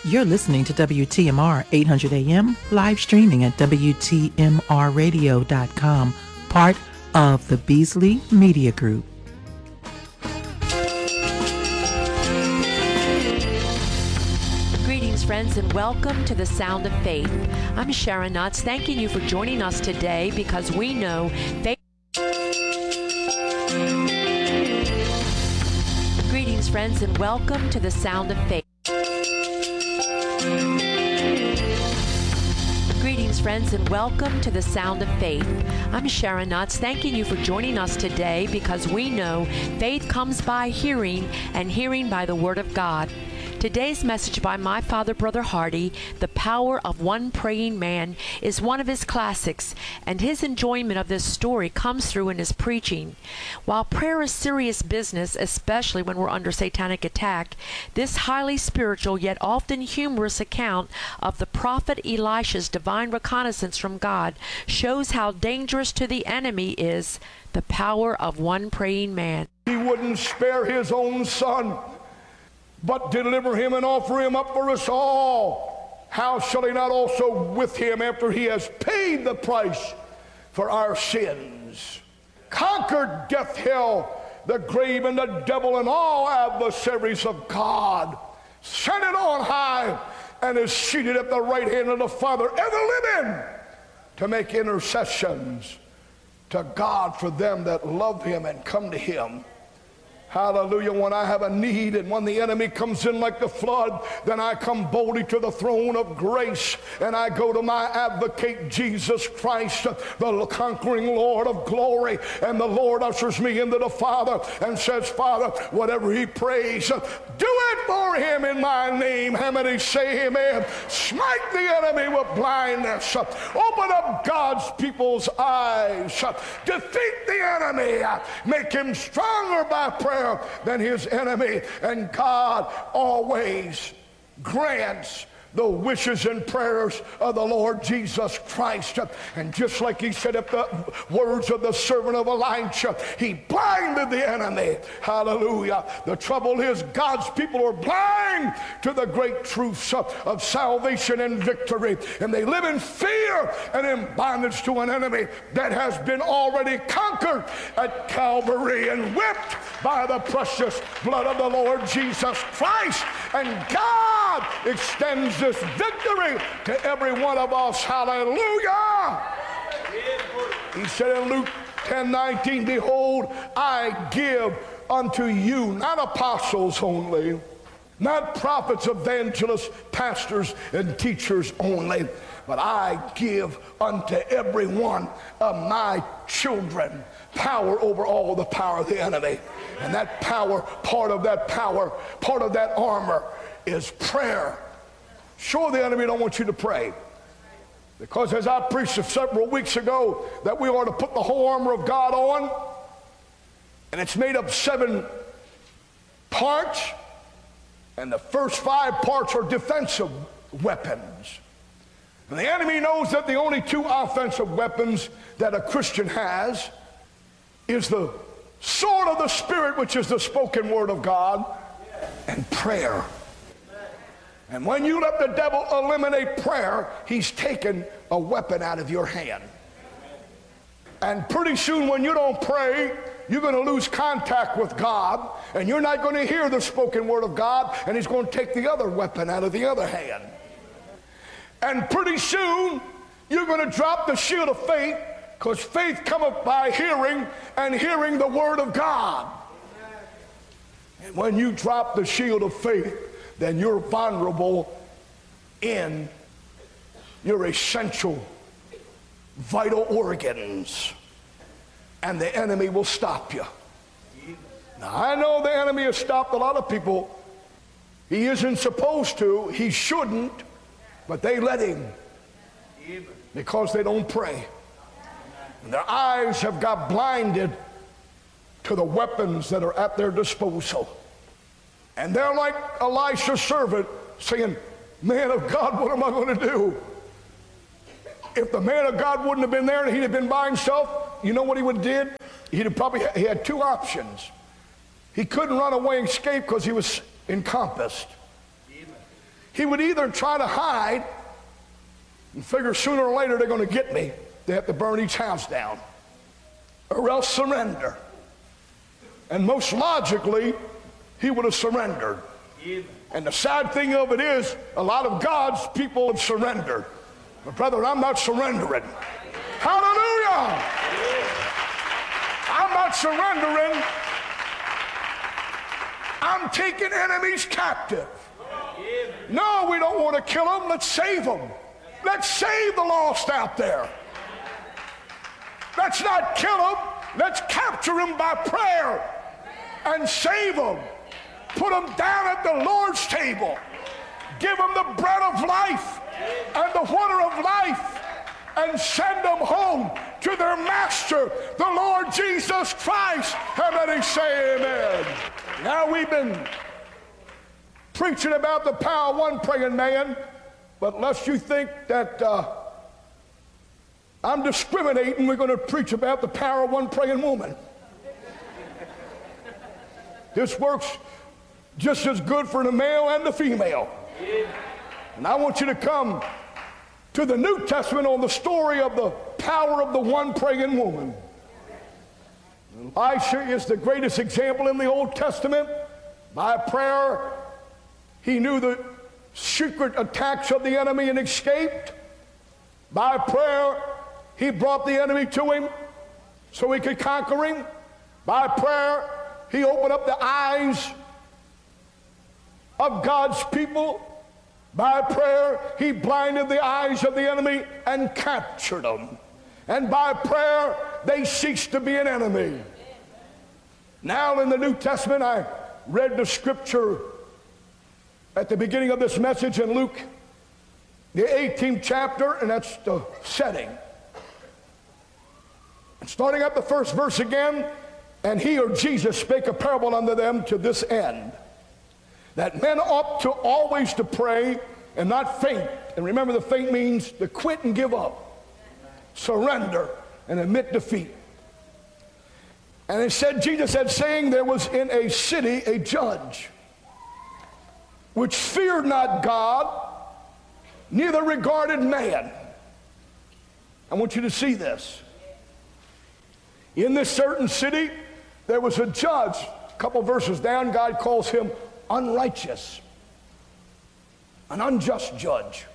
You're listening to WTMR 800 AM, live streaming at WTMRradio.com, part of the Beasley Media Group. Greetings, friends, and welcome to The Sound of Faith. I'm Sharon Knotts, thanking you for joining us today because we know faith. Greetings, friends, and welcome to The Sound of Faith. Greetings, friends, and welcome to The Sound of Faith. I'm Sharon Knotts, thanking you for joining us today because we know faith comes by hearing, and hearing by the Word of God. Today's message by my father, Brother Hardy, The Power of One Praying Man, is one of his classics, and his enjoyment of this story comes through in his preaching. While prayer is serious business, especially when we're under satanic attack, this highly spiritual yet often humorous account of the prophet Elisha's divine reconnaissance from God shows how dangerous to the enemy is the power of one praying man. He wouldn't spare his own son, but deliver him and offer him up for us all. How shall he not also with him, after he has paid the price for our sins, conquered death, hell, the grave, and the devil, and all adversaries of God, sent it on high, and is seated at the right hand of the Father, ever living, to make intercessions to God for them that love him and come to him. Hallelujah. When I have a need and when the enemy comes in like the flood, then I come boldly to the throne of grace and I go to my advocate, Jesus Christ, the conquering Lord of glory. And the Lord ushers me into the Father and says, Father, whatever he prays, do it for him in my name. How many say amen? Smite the enemy with blindness. Open up God's people's eyes. Defeat the enemy. Make him stronger by prayer than his enemy. And God always grants the wishes and prayers of the Lord Jesus Christ. And just like he said at the words of the servant of Elijah, he blinded the enemy. Hallelujah. The trouble is God's people are blind to the great truths of salvation and victory. And they live in fear and in bondage to an enemy that has been already conquered at Calvary and whipped by the precious blood of the Lord Jesus Christ. And God extends this victory to every one of us. Hallelujah. He said in Luke 10:19, behold, I give unto you not apostles only, not prophets, evangelists, pastors, and teachers only, but I give unto every one of my children power over all the power of the enemy. And that power, part of that armor is prayer. Sure, the enemy don't want you to pray. Because as I preached several weeks ago, that we are to put the whole armor of God on. And it's made up 7 parts. And the first 5 parts are defensive weapons. And the enemy knows that the only 2 offensive weapons that a Christian has is the sword of the Spirit, which is the spoken word of God, and prayer. And when you let the devil eliminate prayer, he's taken a weapon out of your hand. And pretty soon when you don't pray, you're going to lose contact with God, and you're not going to hear the spoken word of God, and he's going to take the other weapon out of the other hand. And pretty soon, you're going to drop the shield of faith, because faith cometh by hearing, and hearing the word of God. And when you drop the shield of faith, then you're vulnerable in your essential, vital organs. And the enemy will stop you. Now, I know the enemy has stopped a lot of people. He isn't supposed to. He shouldn't. But they let him. Because they don't pray. And their eyes have got blinded to the weapons that are at their disposal. And they're like Elisha's servant saying, man of God, what am I going to do? If the man of God wouldn't have been there and he'd have been by himself, you know what he would have did? He had 2 options. He couldn't run away and escape because he was encompassed. he would either try to hide and figure sooner or later they're going to get me. They have to burn each house down, or else surrender. And most logically, he would have surrendered. And the sad thing of it is, a lot of God's people have surrendered. But brother, I'm not surrendering. Hallelujah! I'm not surrendering. I'm taking enemies captive. No, we don't want to kill them. Let's save them. Let's save the lost out there. Let's not kill them. Let's capture them by prayer and save them. Put them down at the Lord's table. Give them the bread of life and the water of life, and send them home to their master, the Lord Jesus Christ. Everybody say amen. Now we've been preaching about the power of one praying man, but lest you think that I'm discriminating, we're going to preach about the power of one praying woman. This works just as good for the male and the female. And I want you to come to the New Testament on the story of the power of the one praying woman. Elisha is the greatest example in the Old Testament. By prayer, he knew the secret attacks of the enemy and escaped. By prayer, he brought the enemy to him so he could conquer him. By prayer, he opened up the eyes of God's people. By prayer, he blinded the eyes of the enemy and captured them. And by prayer, they ceased to be an enemy. Now in the New Testament, I read the scripture at the beginning of this message in Luke, the 18th chapter, and that's the setting. And starting at the first verse again, and he, or Jesus, spake a parable unto them to this end, that men ought to always to pray and not faint. And remember, the faint means to quit and give up, surrender, and admit defeat. And it said, Jesus said, saying, there was in a city a judge, which feared not God, neither regarded man. I want you to see this. In this certain city, there was a judge. A couple verses down, God calls him unrighteous, an unjust judge.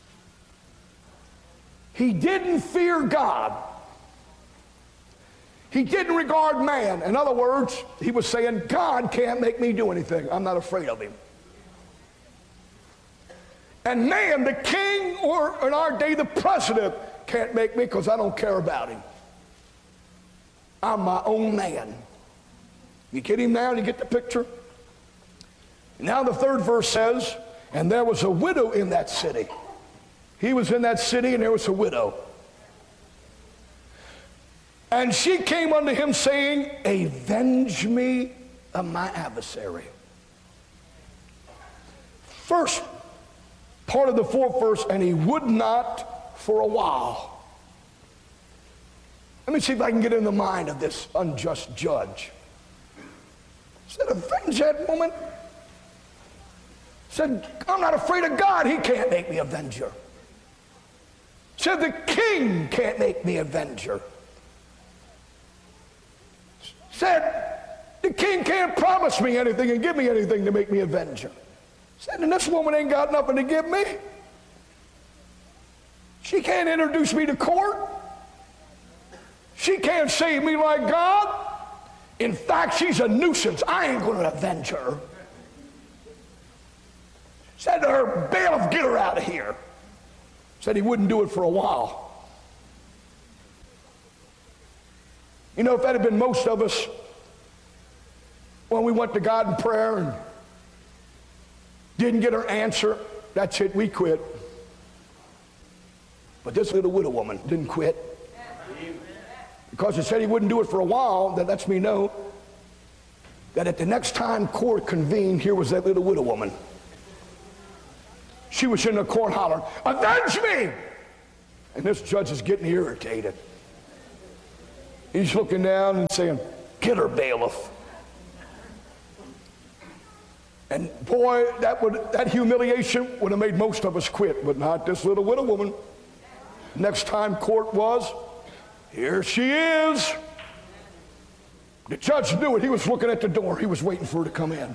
He didn't fear God. He didn't regard man. In other words, he was saying, God can't make me do anything. I'm not afraid of him. And man, the king, or in our day, the president, can't make me because I don't care about him. I'm my own man. You get him now? You get the picture? Now the third verse says, and there was a widow in that city. He was in that city, and there was a widow. And she came unto him, saying, avenge me of my adversary. First part of the fourth verse, and he would not for a while. Let me see if I can get in the mind of this unjust judge. Said, avenge that woman. Said, I'm not afraid of God. He can't make me avenger. Said, the king can't make me avenger. Said, the king can't promise me anything and give me anything to make me avenger. Said, and this woman ain't got nothing to give me. She can't introduce me to court. She can't save me like God. In fact, she's a nuisance. I ain't going to avenge her. Said to her, bailiff, get her out of here. Said he wouldn't do it for a while. You know, if that had been most of us, when we went to God in prayer and didn't get our answer, that's it, we quit. But this little widow woman didn't quit. Because he said he wouldn't do it for a while, that lets me know that at the next time court convened, here was that little widow woman. She was in the court hollering, avenge me! And this judge is getting irritated. He's looking down and saying, get her, bailiff. And boy, that humiliation would have made most of us quit, but not this little widow woman. Next time court was, here she is. The judge knew it. He was looking at the door. He was waiting for her to come in.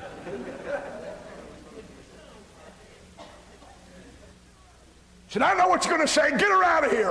Said, I know what you're going to say. Get her out of here.